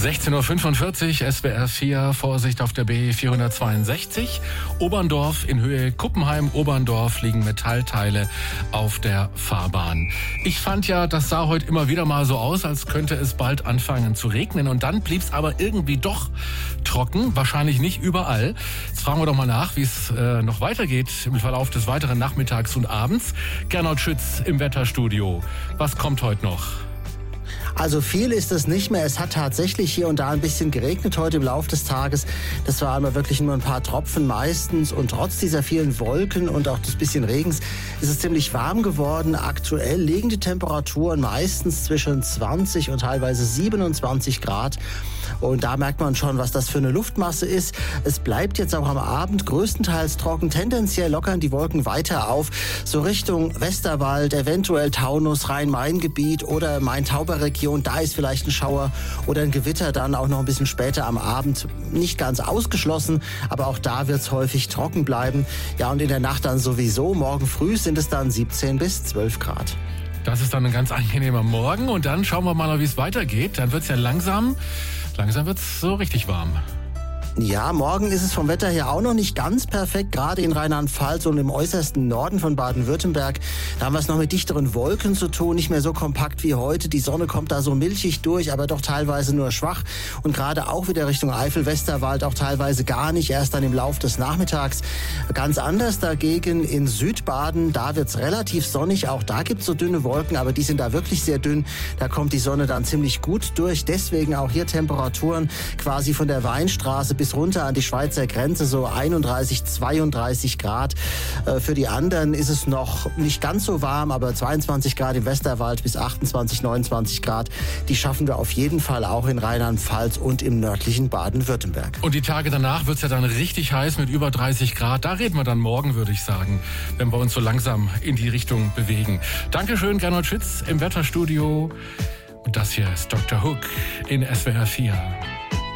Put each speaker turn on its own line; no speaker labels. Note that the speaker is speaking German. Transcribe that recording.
16:45 Uhr, SWR 4, Vorsicht auf der B462. Oberndorf in Höhe Kuppenheim, Oberndorf liegen Metallteile auf der Fahrbahn. Ich fand ja, das sah heute immer wieder mal so aus, als könnte es bald anfangen zu regnen. Und dann blieb es aber irgendwie doch trocken, wahrscheinlich nicht überall. Jetzt fragen wir doch mal nach, wie es noch weitergeht im Verlauf des weiteren Nachmittags und Abends. Gernot Schütz im Wetterstudio. Was kommt heute noch?
Also viel ist es nicht mehr. Es hat tatsächlich hier und da ein bisschen geregnet heute im Laufe des Tages. Das waren aber wirklich nur ein paar Tropfen meistens. Und trotz dieser vielen Wolken und auch des bisschen Regens ist es ziemlich warm geworden. Aktuell liegen die Temperaturen meistens zwischen 20 und teilweise 27 Grad. Und da merkt man schon, was das für eine Luftmasse ist. Es bleibt jetzt auch am Abend größtenteils trocken. Tendenziell lockern die Wolken weiter auf. So Richtung Westerwald, eventuell Taunus, Rhein-Main-Gebiet oder Main-Tauber-Region. Da ist vielleicht ein Schauer oder ein Gewitter dann auch noch ein bisschen später am Abend. Nicht ganz ausgeschlossen, aber auch da wird es häufig trocken bleiben. Ja, und in der Nacht dann sowieso. Morgen früh sind es dann 17 bis 12 Grad.
Das ist dann ein ganz angenehmer Morgen. Und dann schauen wir mal, wie es weitergeht. Dann wird es ja langsam wird es so richtig warm.
Ja, morgen ist es vom Wetter her auch noch nicht ganz perfekt, gerade in Rheinland-Pfalz und im äußersten Norden von Baden-Württemberg. Da haben wir es noch mit dichteren Wolken zu tun, nicht mehr so kompakt wie heute. Die Sonne kommt da so milchig durch, aber doch teilweise nur schwach. Und gerade auch wieder Richtung Eifel, Westerwald auch teilweise gar nicht, erst dann im Lauf des Nachmittags. Ganz anders dagegen in Südbaden, da wird es relativ sonnig. Auch da gibt es so dünne Wolken, aber die sind da wirklich sehr dünn. Da kommt die Sonne dann ziemlich gut durch. Deswegen auch hier Temperaturen quasi von der Weinstraße bis runter an die Schweizer Grenze, so 31, 32 Grad. Für die anderen ist es noch nicht ganz so warm, aber 22 Grad im Westerwald bis 28, 29 Grad. Die schaffen wir auf jeden Fall auch in Rheinland-Pfalz und im nördlichen Baden-Württemberg.
Und die Tage danach wird es ja dann richtig heiß mit über 30 Grad. Da reden wir dann morgen, würde ich sagen, wenn wir uns so langsam in die Richtung bewegen. Dankeschön, Gernot Schütz im Wetterstudio. Und das hier ist Dr. Hook in SWR 4.